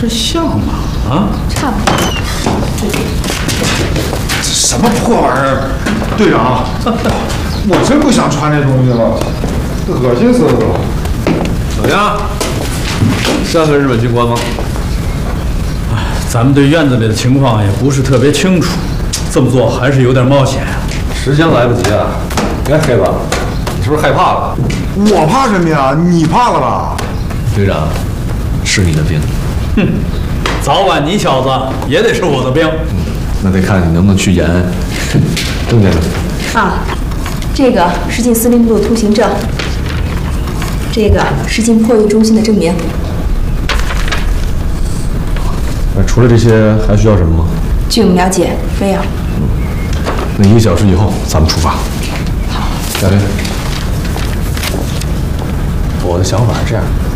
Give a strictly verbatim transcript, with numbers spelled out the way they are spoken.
这像吗？啊， 差不多。 这什么破玩意儿，队长，我真不想穿这东西了，恶心死了。 怎么样？像个日本军官吗？ 哎，咱们对院子里的情况也不是特别清楚，这么做还是有点冒险。 时间来不及啊！哎，黑子，你是不是害怕了？ 我怕什么呀？你怕了吧？ 队长，是你的兵。 哼，早晚你小子也得是我的兵。 嗯，那得看你能不能去延安。郑先生。 啊，这个是进司令部的通行证，这个是进破译中心的证明。 那除了这些，还需要什么吗？ 据我们了解，没有。 嗯，那一个小时以后咱们出发。 好。 小林，我的想法是这样。